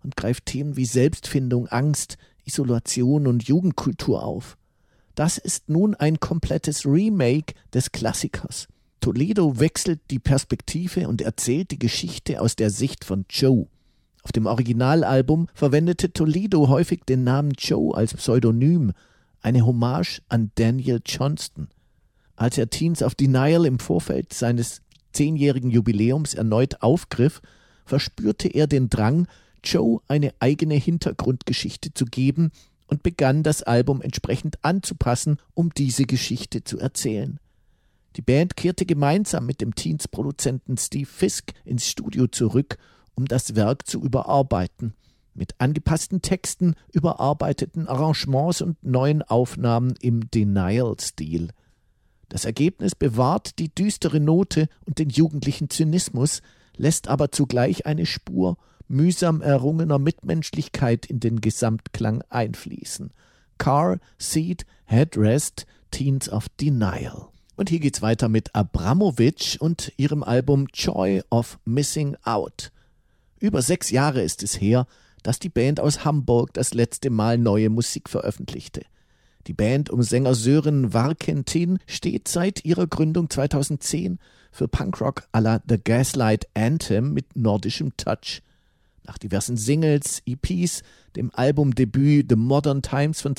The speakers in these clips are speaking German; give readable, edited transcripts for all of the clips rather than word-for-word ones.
und greift Themen wie Selbstfindung, Angst, Isolation und Jugendkultur auf. Das ist nun ein komplettes Remake des Klassikers. Toledo wechselt die Perspektive und erzählt die Geschichte aus der Sicht von Joe. Auf dem Originalalbum verwendete Toledo häufig den Namen Joe als Pseudonym, eine Hommage an Daniel Johnston. Als er Teens of Denial im Vorfeld seines 10-jährigen Jubiläums erneut aufgriff, verspürte er den Drang, Joe eine eigene Hintergrundgeschichte zu geben und begann das Album entsprechend anzupassen, um diese Geschichte zu erzählen. Die Band kehrte gemeinsam mit dem Teens-Produzenten Steve Fisk ins Studio zurück, um das Werk zu überarbeiten. Mit angepassten Texten, überarbeiteten Arrangements und neuen Aufnahmen im Denial-Stil. Das Ergebnis bewahrt die düstere Note und den jugendlichen Zynismus, lässt aber zugleich eine Spur mühsam errungener Mitmenschlichkeit in den Gesamtklang einfließen. Car, Seat, Headrest, Teens of Denial. Und hier geht's weiter mit Abramovic und ihrem Album Joy of Missing Out. Über 6 Jahre ist es her, dass die Band aus Hamburg das letzte Mal neue Musik veröffentlichte. Die Band um Sänger Sören Warkentin steht seit ihrer Gründung 2010 für Punkrock à la The Gaslight Anthem mit nordischem Touch. Nach diversen Singles, EPs, dem Albumdebüt The Modern Times von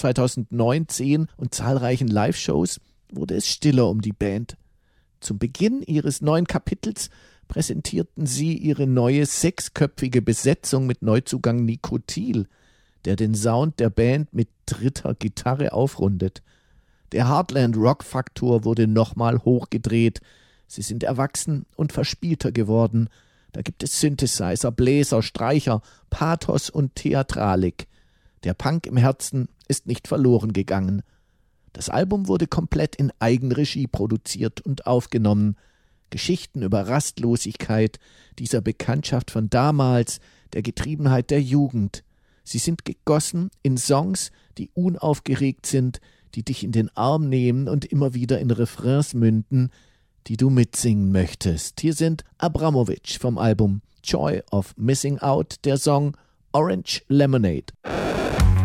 2019 und zahlreichen Live-Shows wurde es stiller um die Band. Zum Beginn ihres neuen Kapitels präsentierten sie ihre neue 6-köpfige Besetzung mit Neuzugang Nico Thiel, der den Sound der Band mit dritter Gitarre aufrundet. Der Heartland-Rock-Faktor wurde nochmal hochgedreht. Sie sind erwachsen und verspielter geworden. Da gibt es Synthesizer, Bläser, Streicher, Pathos und Theatralik. Der Punk im Herzen ist nicht verloren gegangen. Das Album wurde komplett in Eigenregie produziert und aufgenommen. Geschichten über Rastlosigkeit, dieser Bekanntschaft von damals, der Getriebenheit der Jugend. Sie sind gegossen in Songs, die unaufgeregt sind, die dich in den Arm nehmen und immer wieder in Refrains münden, die du mitsingen möchtest. Hier sind Abramovic vom Album Joy of Missing Out, der Song Orange Lemonade.